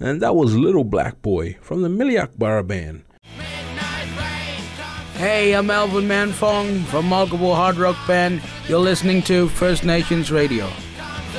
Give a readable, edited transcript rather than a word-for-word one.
And that was Little Black Boy from the Miliak Bar Band. Hey, I'm Alvin Manfong from Multiple Hard Rock Band. You're listening to First Nations Radio.